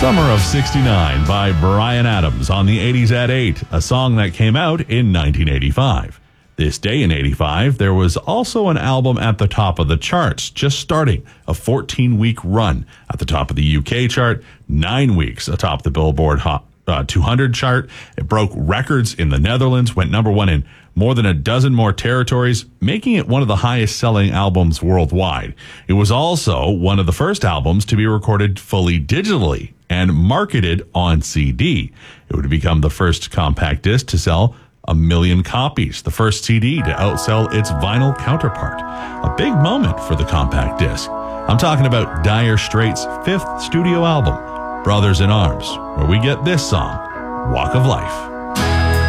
Summer of 69 by Bryan Adams on the 80s at 8, a song that came out in 1985. This day in 85, there was also an album at the top of the charts, just starting a 14-week run at the top of the UK chart, 9 weeks atop the Billboard Hot 200 chart. It broke records in the Netherlands, went number one in more than a dozen more territories, making it one of the highest-selling albums worldwide. It was also one of the first albums to be recorded fully digitally and marketed on CD. It would become the first compact disc to sell 1 million copies, the first CD to outsell its vinyl counterpart. A big moment for the compact disc. I'm talking about Dire Straits' 5th studio album, Brothers in Arms, where we get this song, Walk of Life.